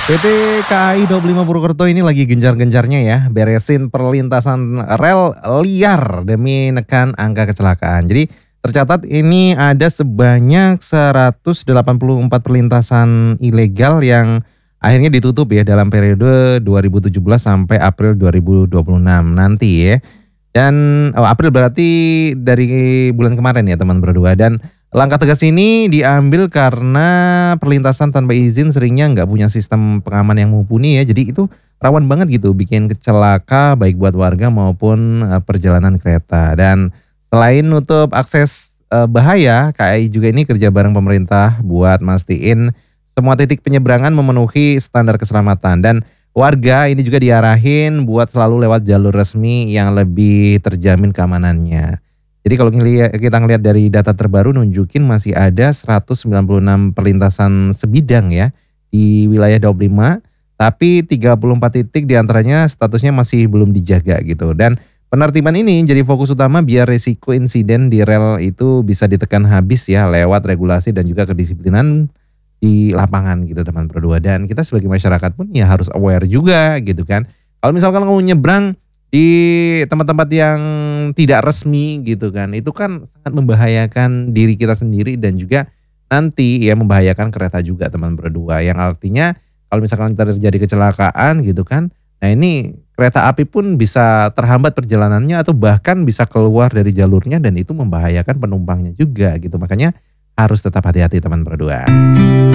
PT KAI 25 Purwokerto ini lagi gencar-gencarnya ya beresin perlintasan rel liar demi nekan angka kecelakaan. Jadi tercatat ini ada sebanyak 184 perlintasan ilegal yang akhirnya ditutup ya dalam periode 2017 sampai April 2026 nanti ya. Dan April berarti dari bulan kemarin ya teman berdua. Dan langkah tegas ini diambil karena perlintasan tanpa izin seringnya nggak punya sistem pengaman yang mumpuni ya. Jadi itu rawan banget gitu bikin kecelaka baik buat warga maupun perjalanan kereta. Dan selain nutup akses bahaya, KAI juga ini kerja bareng pemerintah buat mastiin semua titik penyeberangan memenuhi standar keselamatan. Dan warga ini juga diarahin buat selalu lewat jalur resmi yang lebih terjamin keamanannya. Jadi kalau kita ngelihat dari data terbaru nunjukin masih ada 196 perlintasan sebidang ya di wilayah 25, tapi 34 titik diantaranya statusnya masih belum dijaga gitu. Dan penertiban ini jadi fokus utama biar resiko insiden di rel itu bisa ditekan habis ya lewat regulasi dan juga kedisiplinan di lapangan gitu teman berdua. Dan kita sebagai masyarakat pun ya harus aware juga gitu kan. Kalau misalkan kamu nyebrang di tempat-tempat yang tidak resmi gitu kan, itu kan sangat membahayakan diri kita sendiri dan juga nanti ya membahayakan kereta juga teman berdua. Yang artinya kalau misalkan terjadi kecelakaan gitu kan, nah ini kereta api pun bisa terhambat perjalanannya atau bahkan bisa keluar dari jalurnya dan itu membahayakan penumpangnya juga gitu. Makanya harus tetap hati-hati teman berdua.